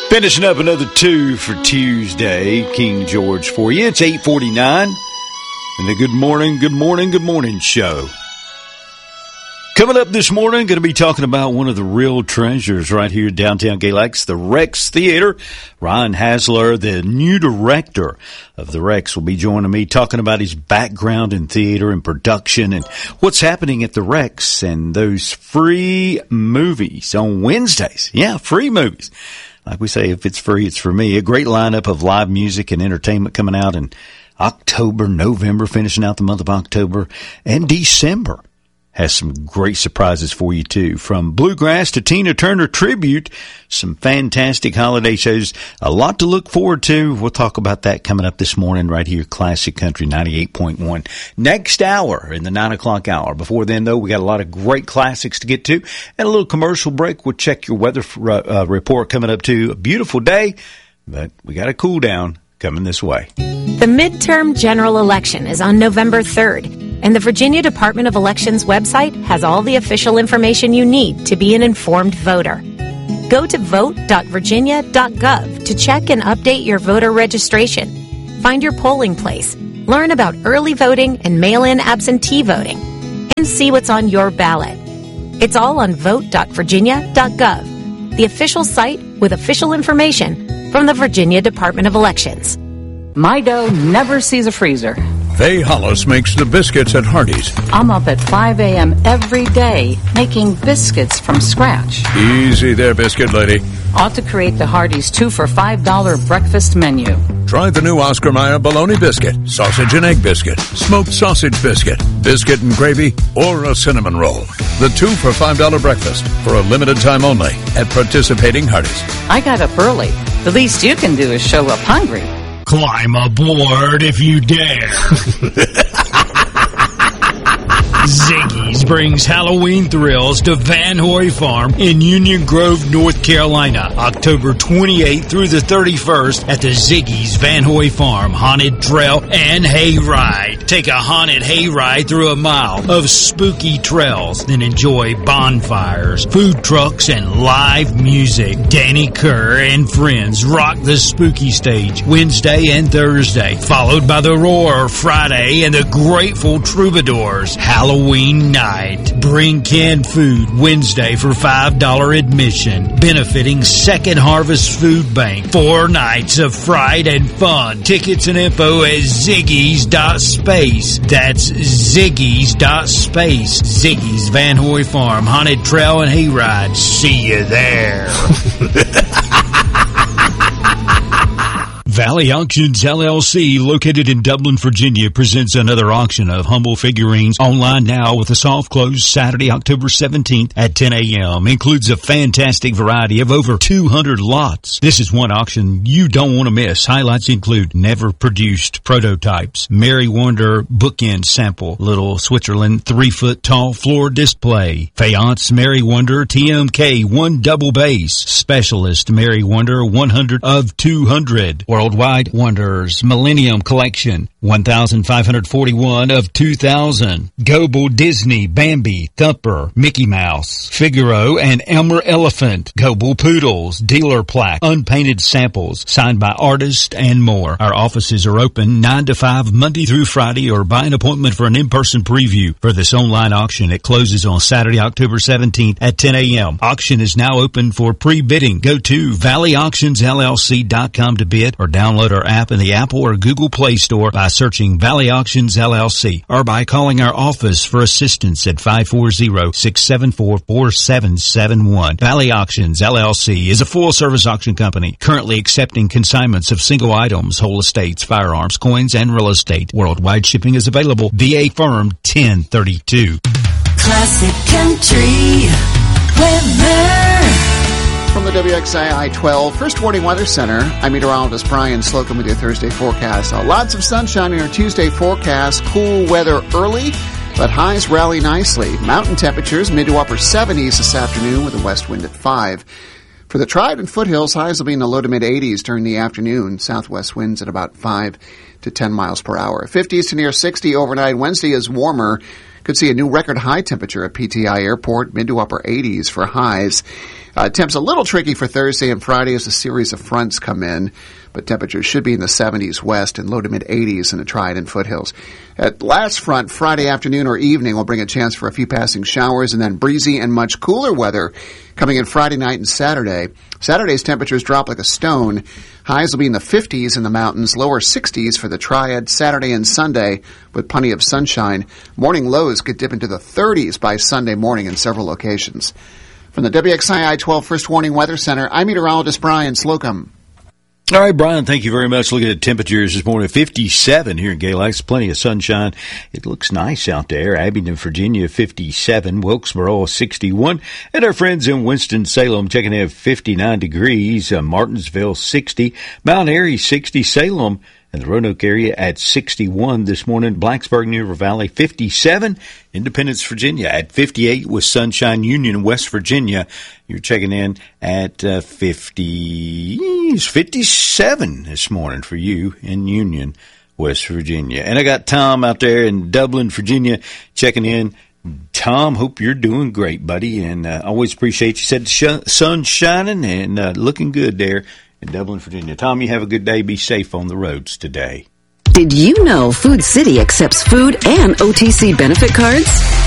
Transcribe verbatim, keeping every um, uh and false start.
Finishing up another two for Tuesday, King George for you. It's eight forty-nine, and the Good Morning, Good Morning, Good Morning show. Coming up this morning, going to be talking about one of the real treasures right here in downtown Galax, the Rex Theater. Ryan Hasler, the new director of the Rex, will be joining me talking about his background in theater and production and what's happening at the Rex and those free movies on Wednesdays. Yeah, free movies. Like we say, if it's free, it's for me. A great lineup of live music and entertainment coming out in October, November, finishing out the month of October, and December has some great surprises for you, too. From Bluegrass to Tina Turner tribute, some fantastic holiday shows. A lot to look forward to. We'll talk about that coming up this morning right here, Classic Country ninety-eight point one. Next hour, in the nine o'clock hour. Before then, though, we got a lot of great classics to get to. And a little commercial break. We'll check your weather uh, report coming up, too. A beautiful day, but we got a cool down coming this way. The midterm general election is on November third, and the Virginia Department of Elections website has all the official information you need to be an informed voter. Go to vote dot virginia dot gov to check and update your voter registration, find your polling place, learn about early voting and mail-in absentee voting, and see what's on your ballot. It's all on vote dot virginia dot gov, the official site with official information from the Virginia Department of Elections. My dough never sees a freezer. Faye Hollis makes the biscuits at Hardee's. I'm up at five a.m. every day making biscuits from scratch. Easy there, biscuit lady. Ought to create the Hardee's two for five dollars breakfast menu. Try the new Oscar Mayer bologna biscuit, sausage and egg biscuit, smoked sausage biscuit, biscuit and gravy, or a cinnamon roll. The two for five dollars breakfast for a limited time only at participating Hardee's. I got up early. The least you can do is show up hungry. Climb aboard if you dare. Ziggy's brings Halloween thrills to Van Hoy Farm in Union Grove, North Carolina, October twenty-eighth through the thirty-first at the Ziggy's Van Hoy Farm Haunted Trail and Hayride. Take a haunted hayride through a mile of spooky trails, then enjoy bonfires, food trucks, and live music. Danny Kerr and friends rock the spooky stage Wednesday and Thursday, followed by the Roar Friday and the Grateful Troubadours Halloween night. Bring canned food Wednesday for five dollars admission, benefiting Second Harvest Food Bank. Four nights of fright and fun. Tickets and info at ziggy's dot space. That's ziggy's dot space. Ziggy's Van Hoy Farm Haunted Trail and Hayride. See you there. Valley Auctions L L C, located in Dublin, Virginia, presents another auction of humble figurines online now with a soft close Saturday, October seventeenth at ten a.m. Includes a fantastic variety of over two hundred lots. This is one auction you don't want to miss. Highlights include never produced prototypes, Mary Wonder bookend sample, little Switzerland three foot tall floor display, Faience Mary Wonder T M K one double base, Specialist Mary Wonder one hundred of two hundred, Worldwide Wonders Millennium Collection one thousand five hundred forty-one of two thousand, Goebel Disney Bambi Thumper Mickey Mouse Figaro and Elmer Elephant, Goebel Poodles Dealer Plaque, unpainted samples signed by artists, and more. Our offices are open nine to five Monday through Friday, or buy an appointment for an in-person preview for this online auction. It closes on Saturday, October seventeenth at ten a.m. Auction is now open for pre-bidding. Go to valley auctions l l c dot com to bid, or download our app in the Apple or Google Play Store by searching Valley Auctions L L C, or by calling our office for assistance at five four zero, six seven four, four seven seven one. Valley Auctions L L C is a full-service auction company currently accepting consignments of single items, whole estates, firearms, coins, and real estate. Worldwide shipping is available. V A Firm ten thirty-two. Classic Country Weather. From the W X I I twelve First Warning Weather Center, I'm meteorologist Brian Slocum with your Thursday forecast. Uh, lots of sunshine in our Tuesday forecast. Cool weather early, but highs rally nicely. Mountain temperatures mid to upper seventies this afternoon with a west wind at five. For the Trident and foothills, highs will be in the low to mid eighties during the afternoon. Southwest winds at about five to ten miles per hour. fifties to near sixty overnight. Wednesday is warmer. Could see a new record high temperature at P T I Airport, mid to upper eighties for highs. Uh, temps a little tricky for Thursday and Friday as a series of fronts come in, but temperatures should be in the seventies west and low to mid eighties in the Trident foothills. At last front, Friday afternoon or evening will bring a chance for a few passing showers and then breezy and much cooler weather coming in Friday night and Saturday. Saturday's temperatures drop like a stone. Highs will be in the fifties in the mountains, lower sixties for the Triad Saturday and Sunday with plenty of sunshine. Morning lows could dip into the thirties by Sunday morning in several locations. From the W X I I twelve First Warning Weather Center, I'm meteorologist Brian Slocum. All right, Brian, thank you very much. Looking at temperatures this morning, fifty-seven here in Galax, plenty of sunshine. It looks nice out there. Abingdon, Virginia, fifty-seven. Wilkesboro, sixty-one. And our friends in Winston-Salem checking in at fifty-nine degrees. Uh, Martinsville, sixty. Mount Airy, sixty. Salem and the Roanoke area at sixty-one this morning. Blacksburg, River Valley, fifty-seven. Independence, Virginia at fifty-eight with Sunshine. Union, West Virginia, you're checking in at uh, fifty, fifty-seven this morning for you in Union, West Virginia. And I got Tom out there in Dublin, Virginia, checking in. Tom, hope you're doing great, buddy, and uh, always appreciate you. Said the sh- sun's shining and uh, looking good there in Dublin, Virginia. Tom, you have a good day. Be safe on the roads today. Did you know Food City accepts food and O T C benefit cards?